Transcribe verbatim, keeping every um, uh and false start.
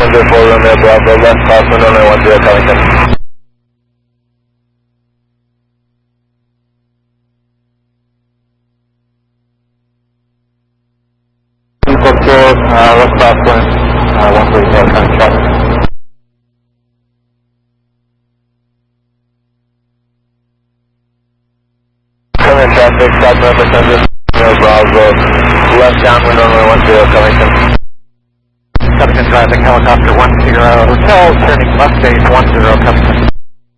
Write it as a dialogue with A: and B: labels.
A: one zero four Romeo Bravo, left crosswind runway one zero Covington. Equal to uh, left crosswind uh, one zero zero Covington. Current traffic, stop representative Romeo Bravo, left downwind runway one zero Covington. Covington traffic, helicopter one zero, hotel, turning left base one zero Covington.